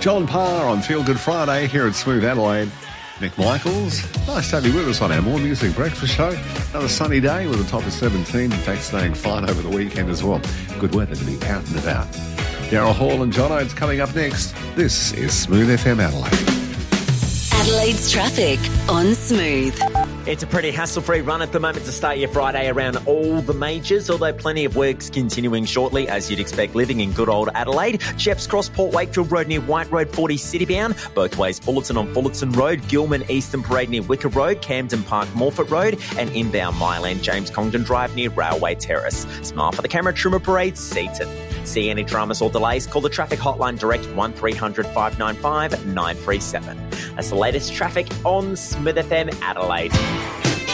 John Parr on Feel Good Friday here at Smooth Adelaide. Nick Michaels, nice to have you with us on our More Music Breakfast show. Another sunny day with a top of 17. In fact, staying fine over the weekend as well. Good weather to be out and about. Daryl Hall and John Oates coming up next. This is Smooth FM Adelaide. Adelaide's traffic on Smooth. It's a pretty hassle-free run at the moment to start your Friday around all the majors, although plenty of works continuing shortly, as you'd expect living in good old Adelaide. Sheps Cross, Port Wakefield Road near White Road 40 citybound, both ways Fullerton on Fullerton Road, Gilman Eastern Parade near Wicker Road, Camden Park Morford Road, and inbound Mile End James Congdon Drive near Railway Terrace. Smile for the camera, Trimmer Parade, Seaton. See any dramas or delays, call the traffic hotline direct 1300 595 937. That's the latest traffic on Smooth FM Adelaide.